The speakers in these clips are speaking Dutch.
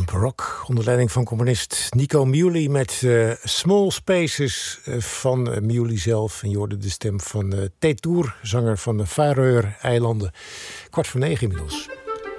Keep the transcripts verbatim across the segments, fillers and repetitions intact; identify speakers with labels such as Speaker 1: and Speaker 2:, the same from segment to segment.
Speaker 1: Punk Rock onder leiding van componist Nico Muhly met uh, Small Spaces uh, van uh, Muhly zelf. En je hoorde de stem van uh, Tetour, zanger van de Faroe-eilanden. Kwart voor negen inmiddels.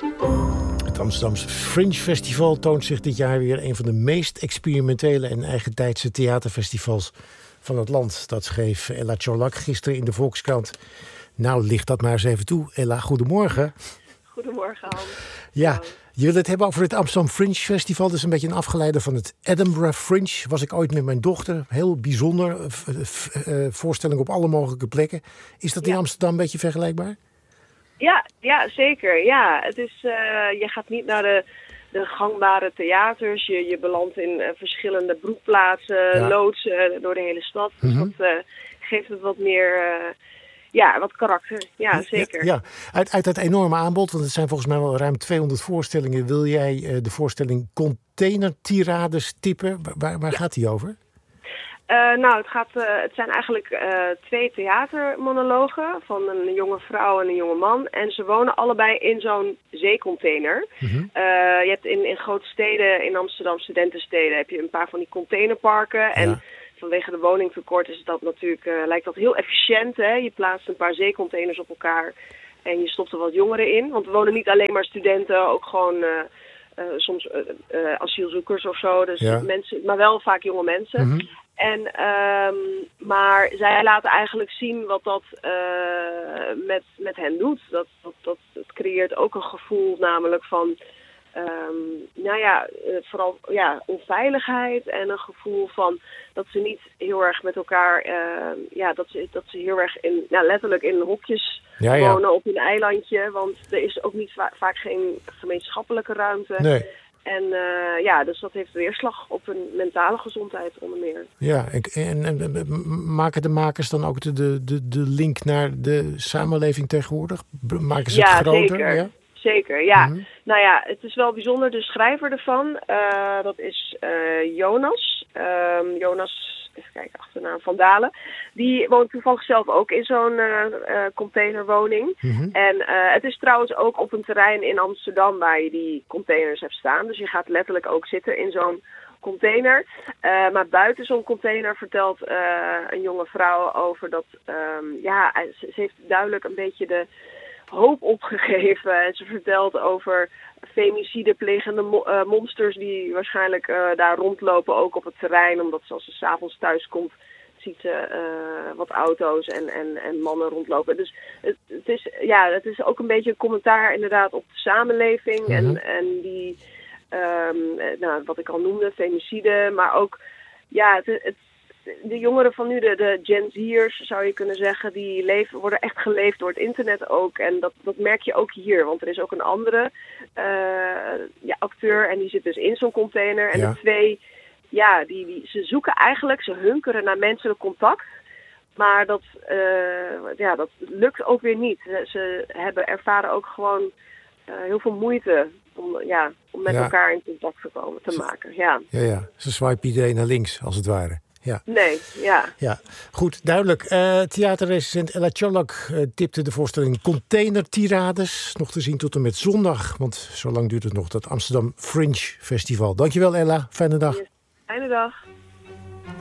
Speaker 1: Het Amsterdamse Fringe Festival toont zich dit jaar weer een van de meest experimentele en eigentijdse theaterfestivals van het land. Dat schreef Ella Chorlak gisteren in de Volkskrant. Nou, licht dat maar eens even toe. Ella, goedemorgen.
Speaker 2: Goedemorgen, Hans.
Speaker 1: Ja, je wil het hebben over het Amsterdam Fringe Festival. Dat is een beetje een afgeleide van het Edinburgh Fringe. Was ik ooit met mijn dochter. Heel bijzonder. Uh, voorstelling op alle mogelijke plekken. Is dat in ja. Amsterdam een beetje vergelijkbaar?
Speaker 2: Ja, ja zeker. Ja, het is, uh, je gaat niet naar de, de gangbare theaters. Je, je belandt in uh, verschillende broedplaatsen, ja. loodsen uh, door de hele stad. Dus mm-hmm. dat uh, geeft het wat meer... Uh, Ja, wat karakter. Ja, zeker.
Speaker 1: Ja, ja. Uit, uit dat enorme aanbod, want het zijn volgens mij wel ruim tweehonderd voorstellingen, wil jij uh, de voorstelling Containertirades tippen? Waar, waar ja. gaat die over?
Speaker 2: Uh, nou, het, gaat, uh, het zijn eigenlijk uh, twee theatermonologen van een jonge vrouw en een jonge man. En ze wonen allebei in zo'n zeecontainer. Mm-hmm. Uh, je hebt in, in grote steden, in Amsterdam, studentensteden, heb je een paar van die containerparken. En ja. vanwege de woningtekort is dat natuurlijk, uh, lijkt dat heel efficiënt. Hè? Je plaatst een paar zeecontainers op elkaar en je stopt er wat jongeren in. Want er wonen niet alleen maar studenten, ook gewoon uh, uh, soms uh, uh, asielzoekers of zo. Dus ja. mensen, maar wel vaak jonge mensen. Mm-hmm. En, um, maar zij laten eigenlijk zien wat dat uh, met, met hen doet. Dat, dat, dat, het creëert ook een gevoel namelijk van... Um, nou ja, uh, vooral ja, onveiligheid en een gevoel van dat ze niet heel erg met elkaar, uh, ja, dat ze, dat ze heel erg in, nou, letterlijk in hokjes ja, ja. wonen op een eilandje, want er is ook niet va- vaak geen gemeenschappelijke ruimte.
Speaker 1: Nee.
Speaker 2: En uh, ja, dus dat heeft weerslag op hun mentale gezondheid onder meer.
Speaker 1: Ja, en, en, en maken de makers dan ook de, de, de link naar de samenleving tegenwoordig? Maken ze
Speaker 2: ja,
Speaker 1: het groter?
Speaker 2: Zeker.
Speaker 1: Ja,
Speaker 2: zeker. Ja.
Speaker 1: Mm-hmm.
Speaker 2: Nou ja, het is wel bijzonder. De schrijver ervan, uh, dat is uh, Jonas. Um, Jonas, even kijken, achternaam Van Dalen. Die woont toevallig zelf ook in zo'n uh, uh, containerwoning. Mm-hmm. En uh, het is trouwens ook op een terrein in Amsterdam waar je die containers hebt staan. Dus je gaat letterlijk ook zitten in zo'n container. Uh, maar buiten zo'n container vertelt uh, een jonge vrouw over dat... Um, ja, ze, ze heeft duidelijk een beetje de... hoop opgegeven en ze vertelt over femicide plegende mo- uh, monsters die waarschijnlijk uh, daar rondlopen ook op het terrein, omdat ze als ze 's avonds thuis komt ziet ze uh, wat auto's en, en, en mannen rondlopen. Dus het, het is ja, het is ook een beetje een commentaar inderdaad op de samenleving mm-hmm. en, en die um, nou, wat ik al noemde, femicide, maar ook ja, het, het de jongeren van nu, de, de Gen Z'ers zou je kunnen zeggen, die leven, worden echt geleefd door het internet ook. En dat, dat merk je ook hier, want er is ook een andere uh, ja, acteur en die zit dus in zo'n container. En ja. de twee, ja, die, die, ze zoeken eigenlijk, ze hunkeren naar menselijk contact. Maar dat, uh, ja, dat lukt ook weer niet. Ze hebben ervaren ook gewoon uh, heel veel moeite om, ja, om met ja. elkaar in contact te komen, te maken. Ja,
Speaker 1: ja, ja. Ze swipen iedereen naar links, als het ware. Ja.
Speaker 2: Nee, ja.
Speaker 1: ja. Goed, duidelijk. Uh, theaterrecensent Ella Chorlak uh, tipte de voorstelling Containertirades. Nog te zien tot en met zondag, want zo lang duurt het nog, dat Amsterdam Fringe Festival. Dankjewel Ella, fijne dag.
Speaker 2: Yes. Fijne dag.